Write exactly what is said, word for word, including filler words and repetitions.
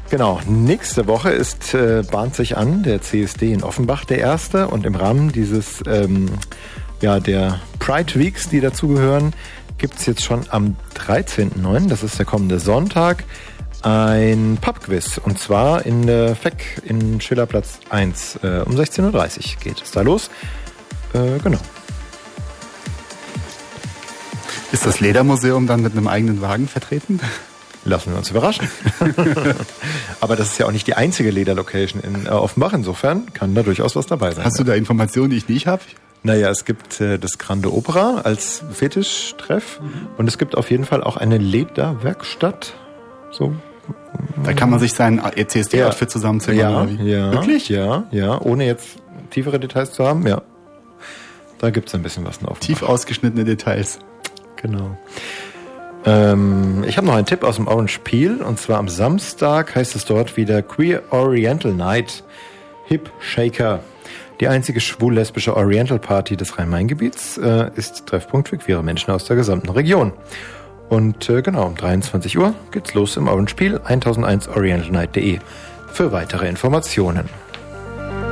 Genau, nächste Woche ist, äh, bahnt sich an, der C S D in Offenbach der erste und im Rahmen dieses, ähm, ja, der Pride Weeks, die dazugehören, gibt's jetzt schon am dreizehnten neunten, das ist der kommende Sonntag, ein Pubquiz und zwar in der F E C in Schillerplatz eins. Äh, um sechzehn Uhr dreißig geht es da los. Äh, genau. Ist das Ledermuseum dann mit einem eigenen Wagen vertreten? Lassen wir uns überraschen. Aber das ist ja auch nicht die einzige Lederlocation in äh, Offenbach. Insofern kann da durchaus was dabei sein. Hast du da Informationen, die ich nicht habe? Naja, es gibt äh, das Grande Opera als Fetischtreff mhm. und es gibt auf jeden Fall auch eine Lederwerkstatt. So. Da kann man sich sein C S D-Outfit ja. zusammenzimmern, ja, oder wie? Ja, wirklich? Ja, ja, ohne jetzt tiefere Details zu haben, ja. Da gibt's ein bisschen was noch. Tief ausgeschnittene Details. Genau. Ähm, ich habe noch einen Tipp aus dem Orange Peel und zwar am Samstag heißt es dort wieder Queer Oriental Night Hip Shaker. Die einzige schwul-lesbische Oriental Party des Rhein-Main-Gebiets äh, ist Treffpunkt für queere Menschen aus der gesamten Region. Und äh, genau, um dreiundzwanzig Uhr geht's los im Orange Peel, eins null eins oriental night punkt de für weitere Informationen.